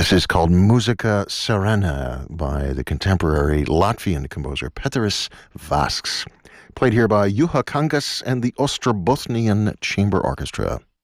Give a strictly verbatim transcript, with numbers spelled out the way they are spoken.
This is called Muzika Serena by the contemporary Latvian composer Pēteris Vasks, played here by Juha Kangas and the Ostrobothnian Chamber Orchestra.